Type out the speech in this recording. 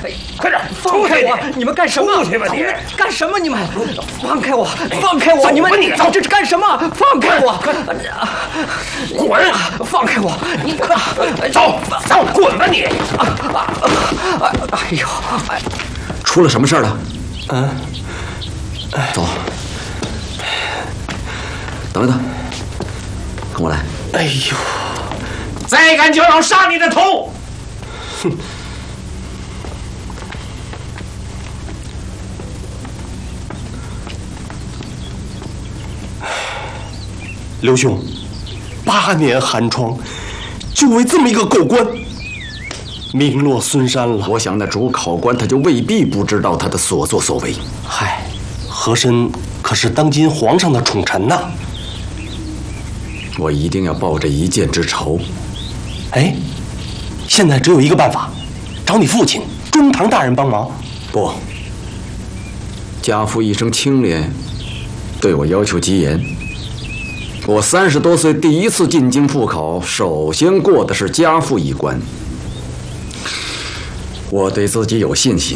快点， 放开我！你们干什么？ 出去吧你！ 干什么？你们放开我！放开我！你们这是干什么？放开我！ 滚！ 放开我！你走，滚吧你！ 哎呦， 出了什么事了？走，等一等，跟我来。 哎呦，再敢就要杀你的头！ 哼！刘兄，8年寒窗，就为这么一个狗官，名落孙山了。 我想那主考官他就未必不知道他的所作所为。 嗨，和珅可是当今皇上的宠臣呐。 我一定要报这一箭之仇。 哎，现在只有一个办法，找你父亲中堂大人帮忙。 不，家父一生清廉，对我要求极严。我30多岁第一次进京复考，首先过的是家父一关。我对自己有信心，